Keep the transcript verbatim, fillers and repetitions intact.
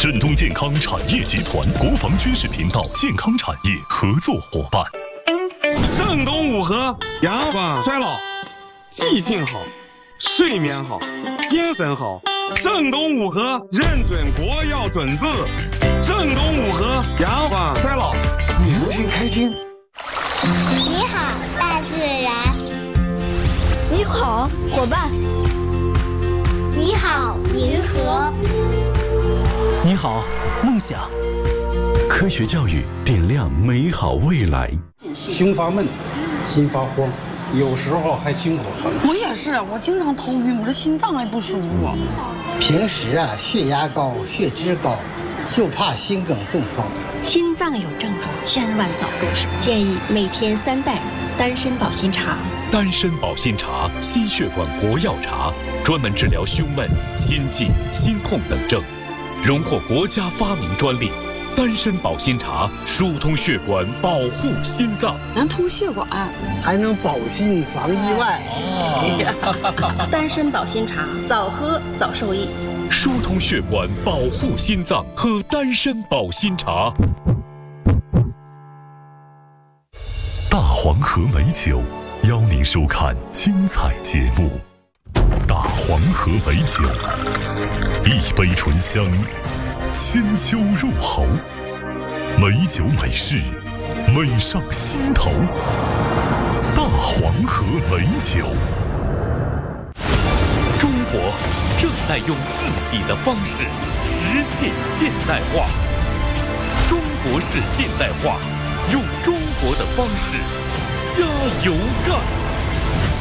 振东健康产业集团国防军事频道健康产业合作伙伴。 正东五合，阳光衰老，记性好，睡眠好，精神好。正东五合认准国药准字，正东五合，阳光衰老，年轻开心。 你好，大自然。 你好，伙伴。 你好，银河。 你好，梦想。 科学教育点亮美好未来。 胸发闷，心发慌，有时候还心口疼。 我也是，我经常头晕，我这心脏还不舒服。 平时啊，血压高，血脂高，就怕心梗中风。 心脏有症状，千万早重视。建议每天三袋丹参保心茶。 丹参保心茶，心血管国药茶，专门治疗胸闷、心悸、心痛等症，荣获国家发明专利。丹参保心茶疏通血管，保护心脏， 能通血管， 还能保心防意外。 哦、丹参保心茶，早喝早受益。 疏通血管，保护心脏，喝丹参保心茶。大黄河美酒邀您收看精彩节目。大黄河美酒，一杯醇香，千秋入喉，美酒美事，美上心头。大黄河美酒。中国正在用自己的方式实现现代化，中国式现代化，用中国的方式加油干。